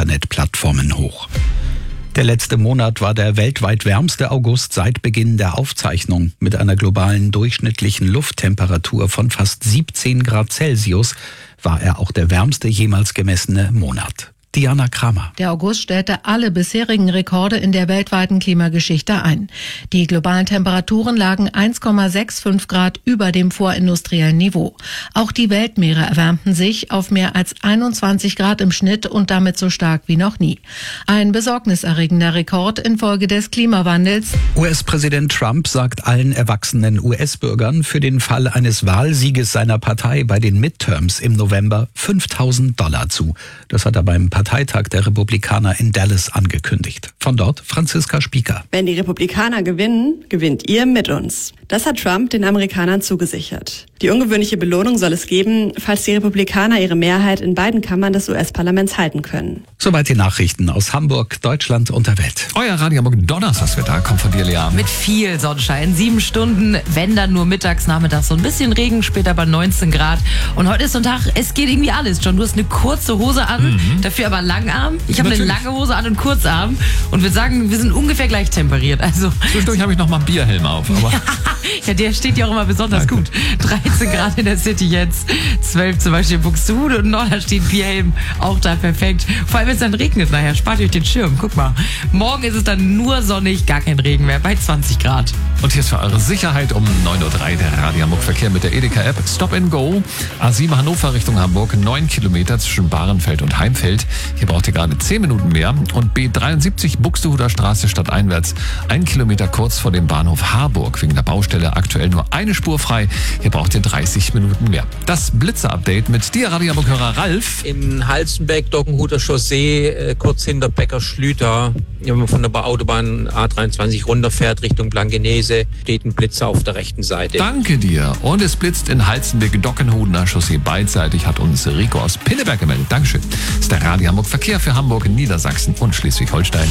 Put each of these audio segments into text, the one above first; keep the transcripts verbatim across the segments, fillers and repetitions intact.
Internetplattformen hoch. Der letzte Monat war der weltweit wärmste August seit Beginn der Aufzeichnung. Mit einer globalen durchschnittlichen Lufttemperatur von fast siebzehn Grad Celsius war er auch der wärmste jemals gemessene Monat. Diana Kramer. Der August stellte alle bisherigen Rekorde in der weltweiten Klimageschichte ein. Die globalen Temperaturen lagen eins Komma fünfundsechzig Grad über dem vorindustriellen Niveau. Auch die Weltmeere erwärmten sich auf mehr als einundzwanzig Grad im Schnitt und damit so stark wie noch nie. Ein besorgniserregender Rekord infolge des Klimawandels. U S-Präsident Trump sagt allen erwachsenen U S-Bürgern für den Fall eines Wahlsieges seiner Partei bei den Midterms im November fünftausend Dollar zu. Das hat er beim Parteitag der Republikaner in Dallas angekündigt. Von dort Franziska Spieker. Wenn die Republikaner gewinnen, gewinnt ihr mit uns. Das hat Trump den Amerikanern zugesichert. Die ungewöhnliche Belohnung soll es geben, falls die Republikaner ihre Mehrheit in beiden Kammern des U S-Parlaments halten können. Soweit die Nachrichten aus Hamburg, Deutschland und der Welt. Euer Radio Hamburg Donnerstagswetter kommt von dir, Lea. Mit viel Sonnenschein, sieben Stunden, wenn dann nur mittags, nachmittags so ein bisschen Regen, später bei neunzehn Grad. Und heute ist so ein Tag, es geht irgendwie alles. John, du hast eine kurze Hose an, mhm. dafür aber Langarm. Ich habe eine lange Hose an und Kurzarm. Und wir sagen, wir sind ungefähr gleich temperiert. Also zwischendurch habe ich noch mal einen Bierhelm auf. Aber ja, der steht ja auch immer besonders Danke. Gut. dreizehn Grad in der City jetzt, zwölf zum Beispiel in Buxtehude und Nord, da steht Bierhelm auch da perfekt. Vor allem, wenn es dann regnet nachher, spart euch den Schirm. Guck mal, morgen ist es dann nur sonnig, gar kein Regen mehr, bei zwanzig Grad. Und hier ist für eure Sicherheit um neun Uhr drei der Radio Hamburg Verkehr mit der Edeka-App. Stop and Go. A sieben Hannover Richtung Hamburg, neun Kilometer zwischen Bahrenfeld und Heimfeld. Hier braucht ihr gerade zehn Minuten mehr. Und B dreiundsiebzig Buxtehuder Straße stadteinwärts, ein Kilometer kurz vor dem Bahnhof Harburg. Wegen der Baustelle aktuell nur eine Spur frei. Hier braucht ihr dreißig Minuten mehr. Das Blitzer-Update mit dir, Radio Hamburg-Hörer Ralf. In Halstenberg-Dockenhuter Chaussee, äh, kurz hinter Becker-Schlüter, wenn man von der Autobahn A dreiundzwanzig runterfährt Richtung Blankenese, steht ein Blitzer auf der rechten Seite. Danke dir. Und es blitzt in Halstenberg-Dockenhuder Chaussee beidseitig, hat uns Rico aus Pinneberg gemeldet. Dankeschön. Das ist der Radio Hamburg Verkehr für Hamburg, Niedersachsen und Schleswig-Holstein.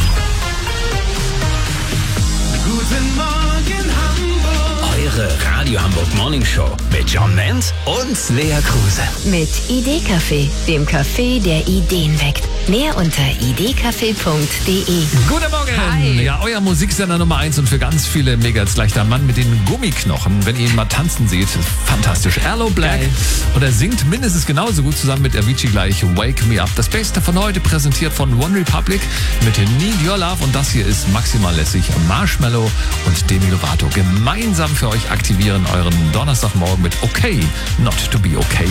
Guten Morgen Hamburg. Eure Radio Hamburg Morning Show mit John Menz und Lea Kruse. Mit Idee-Café, dem Café, der Ideen weckt. Mehr unter idee-café punkt de. Guten Morgen! Hi. Ja, euer Musiksender Nummer eins und für ganz viele mega als leichter Mann mit den Gummiknochen. Wenn ihr ihn mal tanzen seht, fantastisch. Erlo Black. Geil. Und er singt mindestens genauso gut zusammen mit Avicii gleich Wake Me Up. Das Beste von heute präsentiert von One Republic mit Need Your Love. Und das hier ist maximal lässig. Marshmallow und Demi Lovato gemeinsam für euch aktivieren euren Donnerstagmorgen mit Okay, Not to be Okay.